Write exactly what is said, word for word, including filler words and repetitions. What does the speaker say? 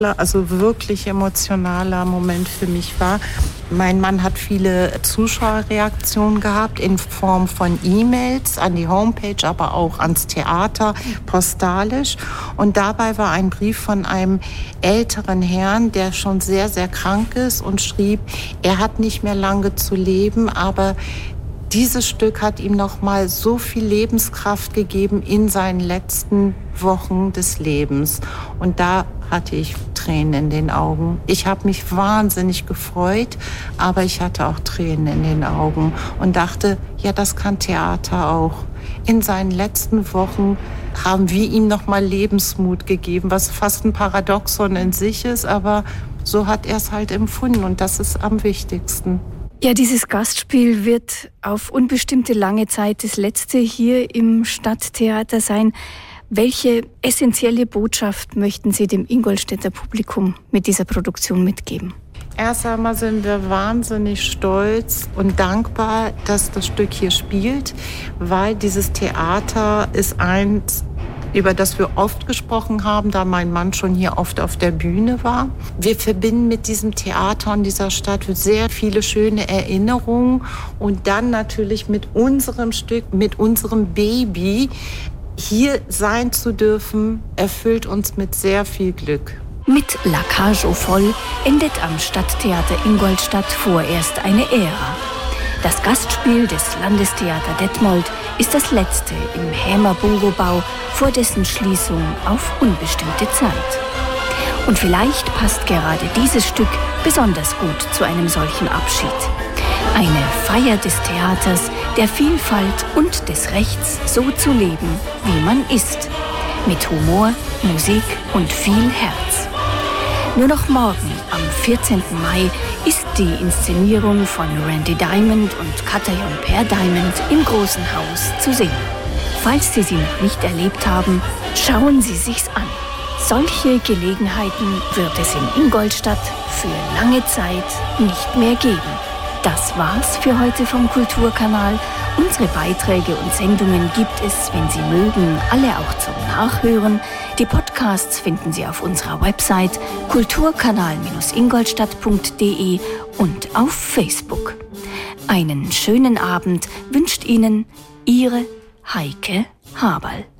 Also wirklich emotionaler Moment für mich war. Mein Mann hat viele Zuschauerreaktionen gehabt in Form von E-Mails an die Homepage, aber auch ans Theater, postalisch. Und dabei war ein Brief von einem älteren Herrn, der schon sehr, sehr krank ist und schrieb, er hat nicht mehr lange zu leben, aber dieses Stück hat ihm noch mal so viel Lebenskraft gegeben in seinen letzten Wochen des Lebens. Und da hatte ich Tränen in den Augen. Ich habe mich wahnsinnig gefreut, aber ich hatte auch Tränen in den Augen und dachte, ja, das kann Theater auch. In seinen letzten Wochen haben wir ihm noch mal Lebensmut gegeben, was fast ein Paradoxon in sich ist, aber so hat er es halt empfunden und das ist am wichtigsten. Ja, dieses Gastspiel wird auf unbestimmte lange Zeit das letzte hier im Stadttheater sein. Welche essentielle Botschaft möchten Sie dem Ingolstädter Publikum mit dieser Produktion mitgeben? Erst einmal sind wir wahnsinnig stolz und dankbar, dass das Stück hier spielt, weil dieses Theater ist eins, über das wir oft gesprochen haben, da mein Mann schon hier oft auf der Bühne war. Wir verbinden mit diesem Theater und dieser Stadt sehr viele schöne Erinnerungen und dann natürlich mit unserem Stück, mit unserem Baby, hier sein zu dürfen, erfüllt uns mit sehr viel Glück. Mit La Cage aux Folles endet am Stadttheater Ingolstadt vorerst eine Ära. Das Gastspiel des Landestheater Detmold ist das letzte im Hämer-Boro-Bau vor dessen Schließung auf unbestimmte Zeit. Und vielleicht passt gerade dieses Stück besonders gut zu einem solchen Abschied. Eine Feier des Theaters, der Vielfalt und des Rechts, so zu leben, wie man ist. Mit Humor, Musik und viel Herz. Nur noch morgen, am vierzehnten Mai, ist die Inszenierung von Randy Diamond und Katajon Per Diamond im Großen Haus zu sehen. Falls Sie sie noch nicht erlebt haben, schauen Sie sich's an. Solche Gelegenheiten wird es in Ingolstadt für lange Zeit nicht mehr geben. Das war's für heute vom Kulturkanal. Unsere Beiträge und Sendungen gibt es, wenn Sie mögen, alle auch zum Nachhören. Die Podcasts finden Sie auf unserer Website kulturkanal ingolstadt punkt de und auf Facebook. Einen schönen Abend wünscht Ihnen Ihre Heike Haberl.